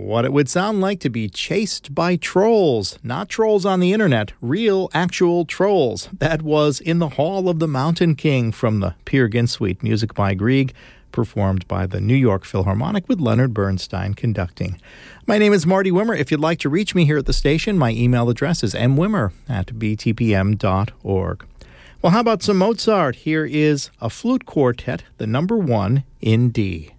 What it would sound like to be chased by trolls. Not trolls on the internet, real, actual trolls. That was In the Hall of the Mountain King from the Peer Gynt Suite, music by Grieg, performed by the New York Philharmonic with Leonard Bernstein conducting. My name is Marty Wimmer. If you'd like to reach me here at the station, my email address is mwimmer@btpm.org. Well, how about some Mozart? Here is a flute quartet, the number 1 in D.